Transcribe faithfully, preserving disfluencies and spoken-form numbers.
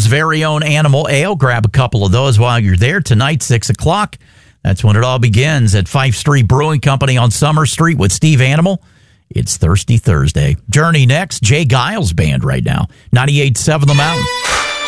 very own Animal Ale. Grab a couple of those while you're there. Tonight, six o'clock. That's when it all begins at Fife Street Brewing Company on Summer Street with Steve Animal. It's Thirsty Thursday. Journey next. Jay Giles Band right now. ninety-eight point seven The Mountain.